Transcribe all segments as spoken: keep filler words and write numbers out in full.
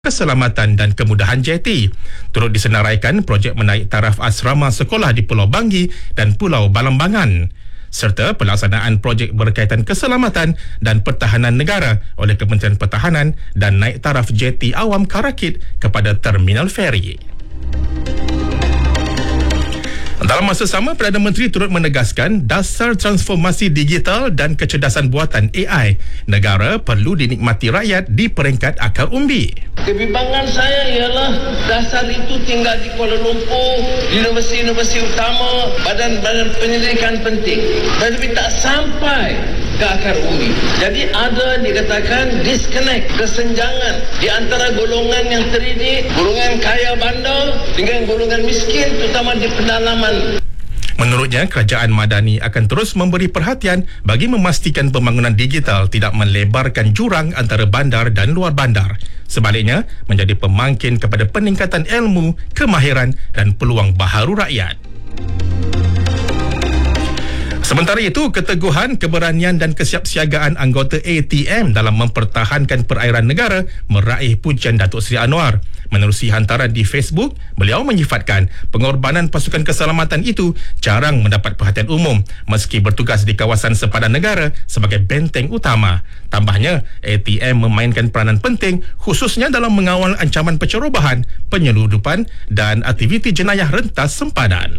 Keselamatan dan Kemudahan J T. Turut disenaraikan projek menaik taraf asrama sekolah di Pulau Banggi dan Pulau Balambangan, serta pelaksanaan projek berkaitan keselamatan dan pertahanan negara oleh Kementerian Pertahanan dan naik taraf J T awam Karakit kepada Terminal Feri. Dalam masa sama, Perdana Menteri turut menegaskan dasar transformasi digital dan kecerdasan buatan A I negara perlu dinikmati rakyat di peringkat akar umbi. Kebimbangan saya ialah dasar itu tinggal di Kuala Lumpur, di universiti-universiti utama, badan-badan penyelidikan penting, tetapi tak sampai ke akar umbi. Jadi ada dikatakan disconnect, kesenjangan di antara golongan yang terdidik, golongan kaya bandar dengan golongan miskin, terutama di pedalaman. Menurutnya, kerajaan Madani akan terus memberi perhatian bagi memastikan pembangunan digital tidak melebarkan jurang antara bandar dan luar bandar. Sebaliknya, menjadi pemangkin kepada peningkatan ilmu, kemahiran dan peluang baharu rakyat. Sementara itu, keteguhan, keberanian dan kesiapsiagaan anggota A T M dalam mempertahankan perairan negara meraih pujian Datuk Seri Anwar. Menerusi hantaran di Facebook, beliau menyifatkan pengorbanan pasukan keselamatan itu jarang mendapat perhatian umum meski bertugas di kawasan sepadan negara sebagai benteng utama. Tambahnya, A T M memainkan peranan penting khususnya dalam mengawal ancaman pencerobohan, penyeludupan dan aktiviti jenayah rentas sempadan.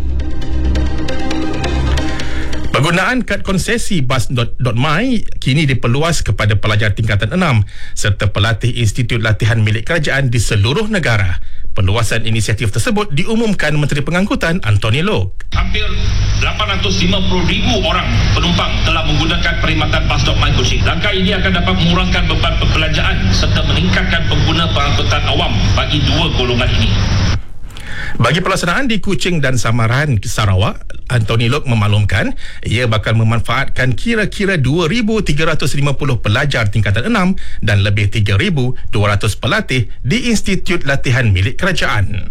Penggunaan kad konsesi bas dot my kini diperluas kepada pelajar tingkatan enam serta pelatih institut latihan milik kerajaan di seluruh negara. Perluasan inisiatif tersebut diumumkan Menteri Pengangkutan Anthony Loke. Hampir lapan ratus lima puluh ribu orang penumpang telah menggunakan perkhidmatan bas dot my Kuching. Langkah ini akan dapat mengurangkan beban pembelanjaan serta meningkatkan pengguna pengangkutan awam bagi dua golongan ini. Bagi pelaksanaan di Kuching dan Samaran, Sarawak, Anthony Loke memaklumkan ia bakal memanfaatkan kira-kira dua ribu tiga ratus lima puluh pelajar tingkatan enam dan lebih tiga ribu dua ratus pelatih di institut latihan milik kerajaan.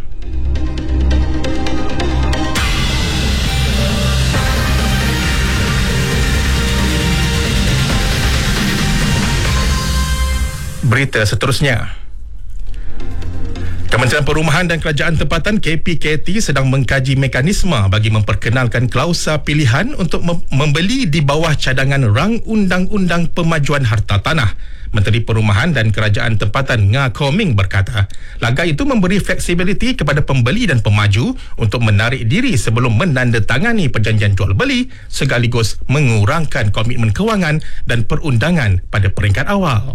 Berita seterusnya. Kementerian Perumahan dan Kerajaan Tempatan K P K T sedang mengkaji mekanisme bagi memperkenalkan klausa pilihan untuk mem- membeli di bawah cadangan rang Undang-Undang Pemajuan Harta Tanah. Menteri Perumahan dan Kerajaan Tempatan Nga Koming berkata, langkah itu memberi fleksibiliti kepada pembeli dan pemaju untuk menarik diri sebelum menandatangani perjanjian jual beli sekaligus mengurangkan komitmen kewangan dan perundangan pada peringkat awal.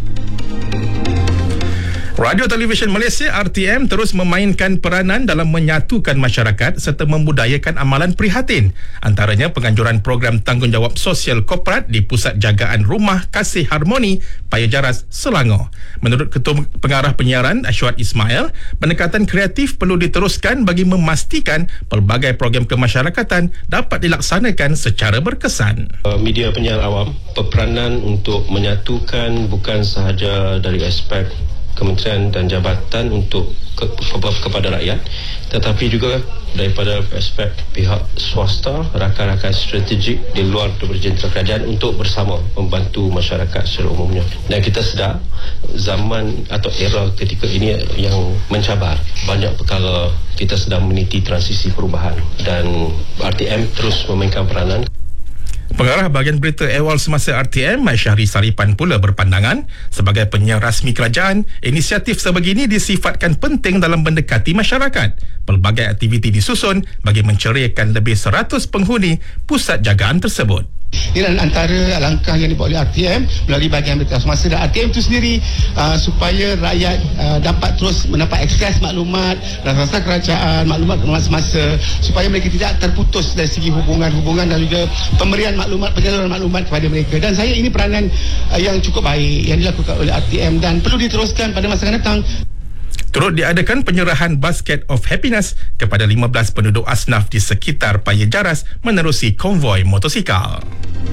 Radio Televisyen Malaysia R T M terus memainkan peranan dalam menyatukan masyarakat serta membudayakan amalan prihatin. Antaranya penganjuran program tanggungjawab sosial korporat di Pusat Jagaan Rumah Kasih Harmoni, Paya Jaras, Selangor. Menurut Ketua Pengarah Penyiaran Ashwat Ismail, pendekatan kreatif perlu diteruskan bagi memastikan pelbagai program kemasyarakatan dapat dilaksanakan secara berkesan. Media penyiar awam berperanan untuk menyatukan bukan sahaja dari aspek kementerian dan jabatan untuk ke, ke, kepada rakyat, tetapi juga daripada aspek pihak swasta, rakan-rakan strategik di luar daripada jentera kerajaan untuk bersama membantu masyarakat secara umumnya. Dan kita sedar zaman atau era ketika ini yang mencabar. Banyak perkara kita sedang meniti transisi perubahan dan R T M terus memainkan peranan. Pengarah bahagian berita awal semasa R T M, Syahri Saripan pula berpandangan sebagai penyiar rasmi kerajaan, inisiatif sebegini disifatkan penting dalam mendekati masyarakat. Pelbagai aktiviti disusun bagi menceriakan lebih seratus penghuni pusat jagaan tersebut. Ini antara langkah yang dibuat oleh R T M melalui bahagian berita semasa, dan R T M itu sendiri uh, supaya rakyat uh, dapat terus mendapat akses maklumat, rasa kerajaan, maklumat-maklumat semasa, supaya mereka tidak terputus dari segi hubungan-hubungan dan juga pemberian maklumat, penyaluran maklumat kepada mereka. Dan saya ini peranan uh, yang cukup baik yang dilakukan oleh R T M dan perlu diteruskan pada masa akan datang. Turut diadakan penyerahan Basket of Happiness kepada lima belas penduduk asnaf di sekitar Paya Jaras menerusi konvoi motosikal.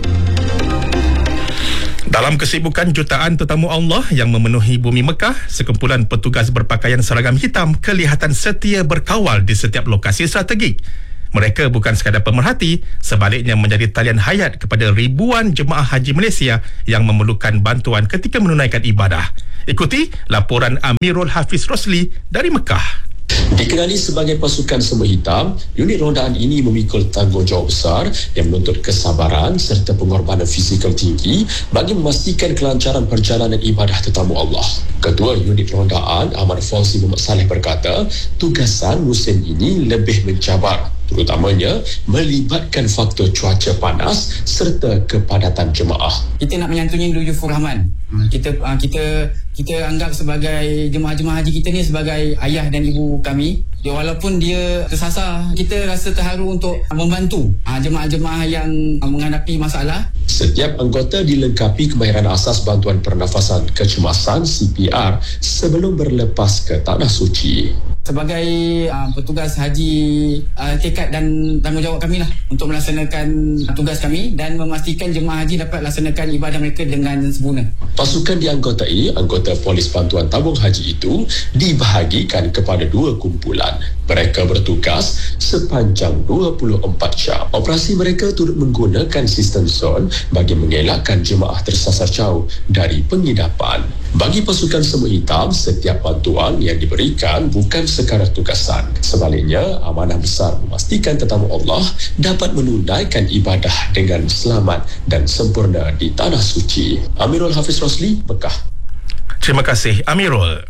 Dalam kesibukan jutaan tetamu Allah yang memenuhi bumi Mekah, sekumpulan petugas berpakaian seragam hitam kelihatan setia berkawal di setiap lokasi strategik. Mereka bukan sekadar pemerhati, sebaliknya menjadi talian hayat kepada ribuan jemaah haji Malaysia yang memerlukan bantuan ketika menunaikan ibadah. Ikuti laporan Amirul Hafiz Rosli dari Mekah. Dikenali sebagai pasukan semut hitam, unit rondaan ini memikul tanggungjawab besar yang menuntut kesabaran serta pengorbanan fizikal tinggi bagi memastikan kelancaran perjalanan ibadah tetamu Allah. Ketua unit rondaan Ahmad Fauzi Muhammad Saleh berkata, tugasan musim ini lebih mencabar, terutamanya melibatkan faktor cuaca panas serta kepadatan jemaah. Kita nak menyantuni Duyufur Rahman. Kita kita kita anggap sebagai jemaah-jemaah haji kita ni sebagai ayah dan ibu kami. Ya, walaupun dia tersasar, kita rasa terharu untuk membantu jemaah-jemaah yang menghadapi masalah. Setiap anggota dilengkapi kemahiran asas bantuan pernafasan kecemasan C P R sebelum berlepas ke Tanah Suci. Sebagai uh, petugas haji, uh, tekad dan tanggungjawab kami lah untuk melaksanakan tugas kami dan memastikan jemaah haji dapat laksanakan ibadah mereka dengan sempurna. Pasukan dianggotai anggota polis bantuan tabung haji itu dibahagikan kepada dua kumpulan. Mereka bertugas sepanjang dua puluh empat jam. Operasi mereka turut menggunakan sistem zon bagi mengelakkan jemaah tersasar jauh dari pengidapan. Bagi pasukan semut hitam, setiap bantuan yang diberikan bukan sekadar tugasan. Sebaliknya, amanah besar memastikan tetamu Allah dapat menunaikan ibadah dengan selamat dan sempurna di Tanah Suci. Amirul Hafiz Rosli, Mekah. Terima kasih Amirul.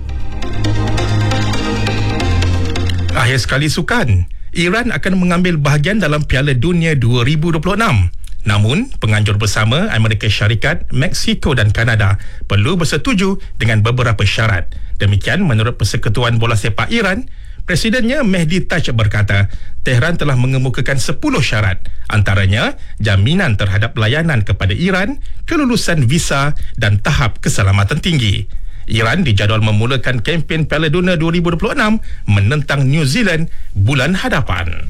Akhir sekali sukan, Iran akan mengambil bahagian dalam Piala Dunia dua ribu dua puluh enam. Namun, penganjur bersama Amerika Syarikat, Meksiko dan Kanada perlu bersetuju dengan beberapa syarat. Demikian menurut Persekutuan Bola Sepak Iran. Presidennya Mehdi Taj berkata, Tehran telah mengemukakan sepuluh syarat, antaranya jaminan terhadap layanan kepada Iran, kelulusan visa dan tahap keselamatan tinggi. Iran dijadual memulakan kempen Piala Dunia dua ribu dua puluh enam menentang New Zealand bulan hadapan.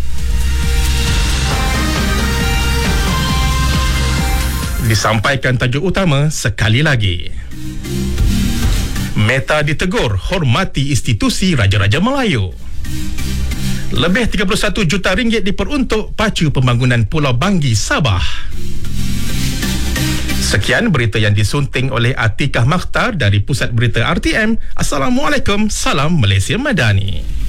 Disampaikan tajuk utama sekali lagi. Meta ditegur hormati institusi Raja-Raja Melayu. Lebih tiga puluh satu juta ringgit diperuntuk pacu pembangunan Pulau Banggi, Sabah. Sekian berita yang disunting oleh Atikah Makhtar dari Pusat Berita R T M. Assalamualaikum, salam Malaysia Madani.